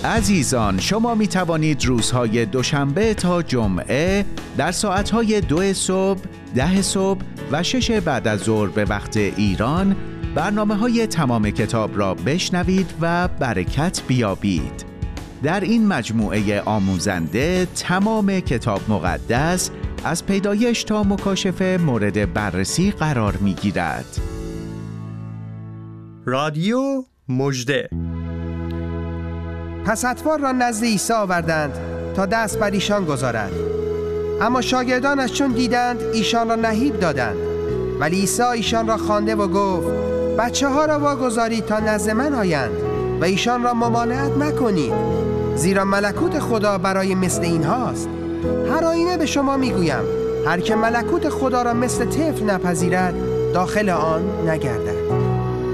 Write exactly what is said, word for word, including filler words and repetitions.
عزیزان، شما می توانید روزهای دوشنبه تا جمعه در ساعتهای دو صبح، ده صبح و شش بعد از ظهر به وقت ایران برنامه های تمام کتاب را بشنوید و برکت بیابید. در این مجموعه آموزنده تمام کتاب مقدس از پیدایش تا مکاشفه مورد بررسی قرار می گیرد. رادیو مژده. پس اطفال را نزد عیسی آوردند تا دست بر ایشان گذارد. اما شاگردانش چون دیدند ایشان را نهیب دادند. ولی عیسی ایشان را خوانده و گفت: بچه ها را واگذارید تا نزد من آیند و ایشان را ممانعت مکنید، زیرا ملکوت خدا برای مثل این هاست. هر آینه به شما میگویم، هر که ملکوت خدا را مثل طفل نپذیرد داخل آن نگردد.